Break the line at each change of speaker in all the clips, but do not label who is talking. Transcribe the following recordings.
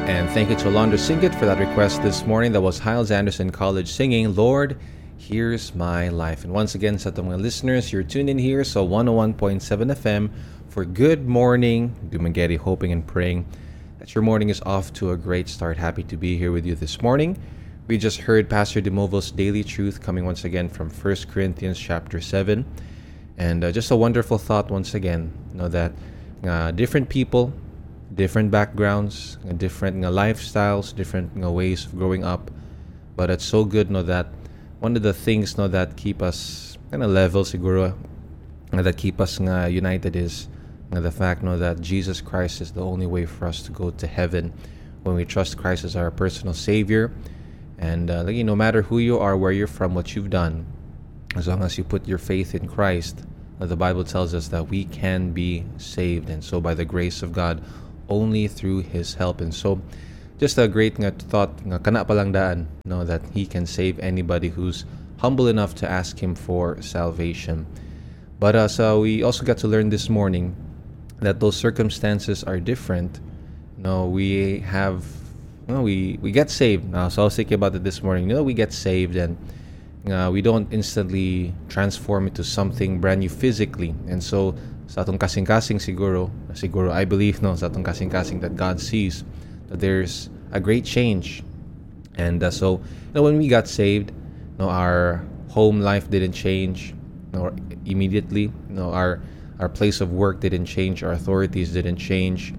And thank you to Alondra Singit for that request this morning. That was Hiles Anderson College singing, Lord, Here's My Life. And once again, sa itong mga listeners, you're tuned in here so 101.7 FM for Good Morning Dumaguete, hoping and praying that your morning is off to a great start. Happy to be here with you this morning. We just heard Pastor DeMovo's Daily Truth coming once again from 1 Corinthians chapter 7. And just a wonderful thought once again, that different people, different backgrounds, different lifestyles, different ways of growing up. But it's so good that one of the things that keep us level siguro, that keep us united is the fact that Jesus Christ is the only way for us to go to heaven when we trust Christ as our personal Savior. And no matter who you are, where you're from, what you've done, as long as you put your faith in Christ, the Bible tells us that we can be saved. And so by the grace of God, only through His help. And so just a great thought, kana palang daan, that He can save anybody who's humble enough to ask Him for salvation. But so we also got to learn this morning that those circumstances are different. We have, we get saved. So I was thinking about it this morning. We get saved and we don't instantly transform into something brand new physically. And so sa atong kasing-kasing siguro I believe sa atong kasing-kasing that God sees that there's a great change. And so when we got saved, our home life didn't change immediately. Our place of work didn't change. Our authorities didn't change.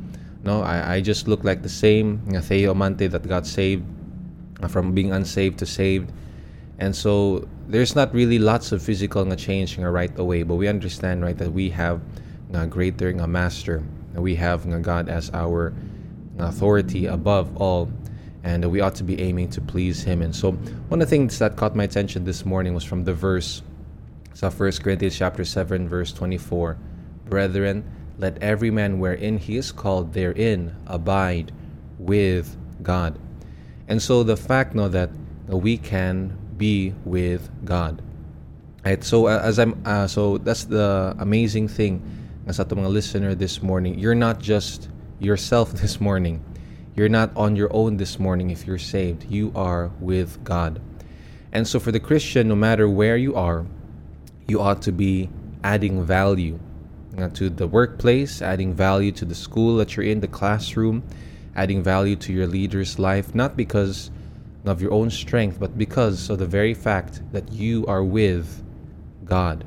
I just look like the same Theo Amante that got saved from being unsaved to saved. And so there's not really lots of physical change right away, but we understand that we have a greater master. We have God as our authority above all, and we ought to be aiming to please Him. And so one of the things that caught my attention this morning was from the verse, so 1 Corinthians chapter 7 verse 24. Brethren, let every man wherein he is called therein abide with God. And so the fact that we can be with God. Right? So so that's the amazing thing sa ato mga listener this morning. You're not just yourself this morning. You're not on your own this morning if you're saved. You are with God. And so for the Christian, no matter where you are, you ought to be adding value to the workplace, adding value to the school that you're in, the classroom, adding value to your leader's life, not because of your own strength, but because of the very fact that you are with God.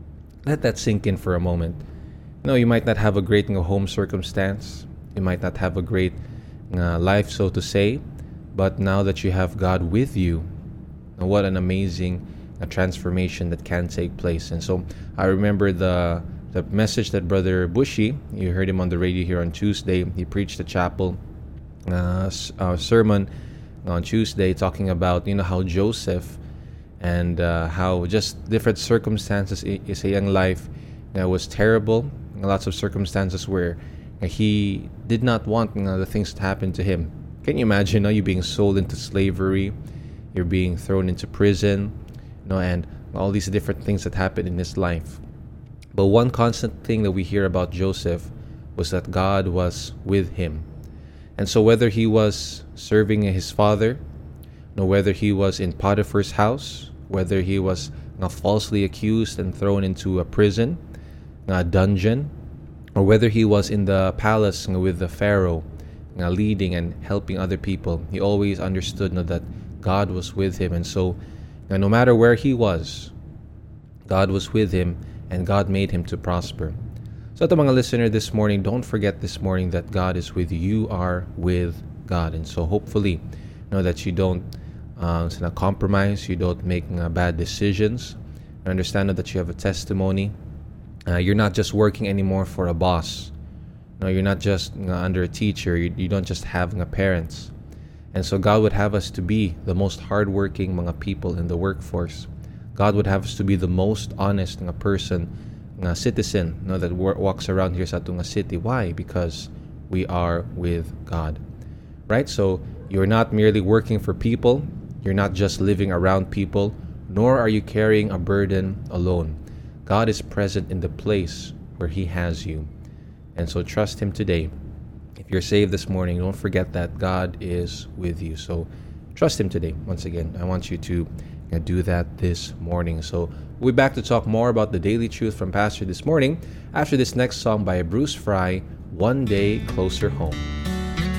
Let that sink in for a moment. You might not have a great home circumstance. You might not have a great life, so to say. But now that you have God with you, what an amazing transformation that can take place. And so I remember the message that Brother Bushy, you heard him on the radio here on Tuesday. He preached a chapel sermon on Tuesday talking about how Joseph and how just different circumstances in his young life was terrible. Lots of circumstances where he did not want the things to happen to him. Can you imagine you being sold into slavery, you're being thrown into prison, and all these different things that happened in his life. But one constant thing that we hear about Joseph was that God was with him. And so whether he was serving his father, whether he was in Potiphar's house, whether he was falsely accused and thrown into a prison, a dungeon, or whether he was in the palace with the Pharaoh, leading and helping other people, he always understood that God was with him. And so no matter where he was, God was with him and God made him to prosper. So to mga listener this morning, don't forget this morning that God is with you. You are with God. And so hopefully, that you don't compromise, you don't make bad decisions. Understand that you have a testimony. You're not just working anymore for a boss. You're not just under a teacher. You don't just have parents. And so God would have us to be the most hardworking mga people in the workforce. God would have us to be the most honest person, citizen that walks around here sa atong city. Why? Because we are with God. Right? So you're not merely working for people. You're not just living around people, nor are you carrying a burden alone. God is present in the place where He has you. And so trust Him today. If If you're saved this morning, don't forget that God is with you. So trust Him today. Once again, I want you to do that this morning. So we'll be back to talk more about the daily truth from Pastor this morning after this next song by Bruce Fry, One Day Closer Home.